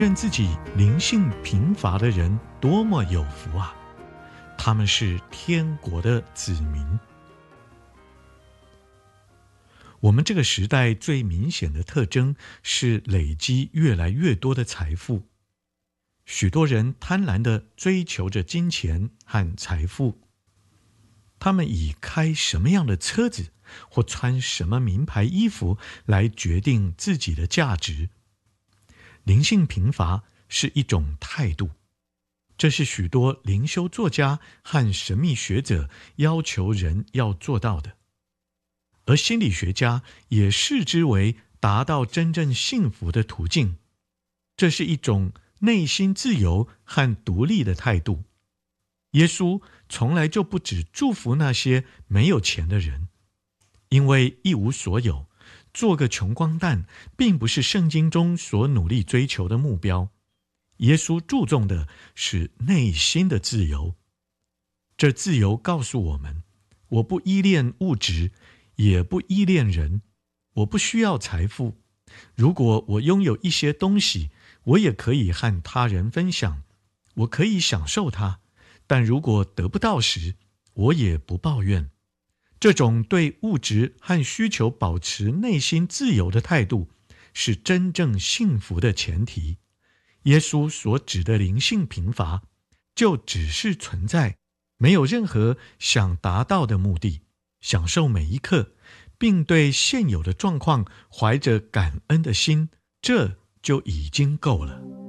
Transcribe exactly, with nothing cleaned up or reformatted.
认自己灵性贫乏的人多么有福啊！他们是天国的子民。我们这个时代最明显的特征是累积越来越多的财富，许多人贪婪地追求着金钱和财富，他们以开什么样的车子或穿什么名牌衣服来决定自己的价值。灵性贫乏是一种态度，这是许多灵修作家和神秘学者要求人要做到的，而心理学家也视之为达到真正幸福的途径。这是一种内心自由和独立的态度。耶稣从来就不只祝福那些没有钱的人，因为一无所有，做个穷光蛋并不是圣经中所努力追求的目标。耶稣注重的是内心的自由。这自由告诉我们，我不依恋物质，也不依恋人，我不需要财富。如果我拥有一些东西，我也可以和他人分享，我可以享受它。但如果得不到时，我也不抱怨。这种对物质和需求保持内心自由的态度，是真正幸福的前提。耶稣所指的灵性贫乏，就只是存在，没有任何想达到的目的，享受每一刻，并对现有的状况怀着感恩的心，这就已经够了。